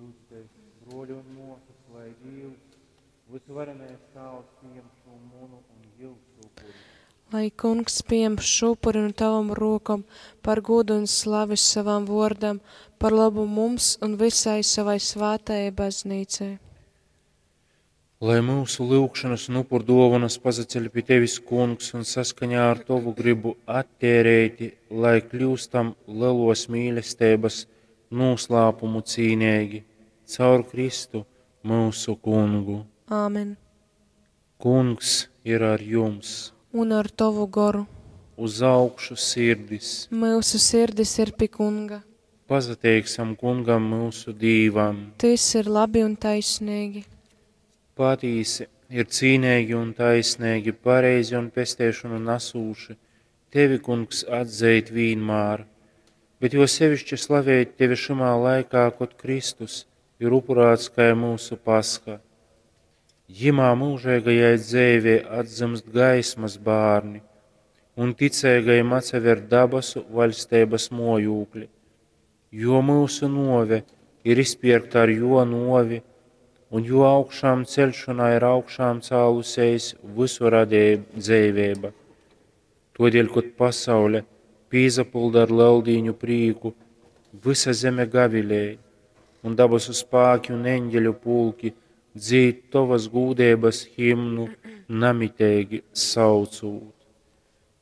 Krustē, broļi un mūsas, lai Dievs, visvarenais tavs pieņem šo munu un Jēzus upuri. Lai Kungs pieņem šupuri no tavam rokam par godu un slavu savam vārdam, par labu mums un visai savai svētajai baznīcai. Lai mūsu lūgšanas un upur dāvanas pazaceļ pie tevis, Kungs, un saskaņā ar tavu gribu attērēti, lai kļūstam lielos mīlestības noslēpumu cīnīgi, caur Kristu mūsu Kungu. Āmen. Kungs ir ar jums, Un ar tavu garu. uz augšu sirdis, Mūsu sirdis ir pie Kunga. pazateiksim Kungam mūsu dīvam. Tas ir labi un taisnīgi. Patīsi ir cīnīgi un taisnīgi, pareizi un pestēšanu nesūši, tevi, Kungs, atzeit vienmēr, bet jo sevišķi slavēt tevi šamā laikā, kad Kristus ir upurāts kā mūsu paska. Jimā mūžīgajai dzēvē atzimst gaismas bārni, un ticēgajam atsever dabasu valstības mojūkli, jo mūsu nove ir izpirkta ar jo novi, un jo augšām celšanā ir augšām cēlusies visu radīja dzīvība. Todēļ, kad pasaule pīzapulda ar laudīņu prīku, visa zeme gavilēja, un dabasu spāki un eņģeļu pulki dzīt tavas gūdības himnu namitēgi saucūt.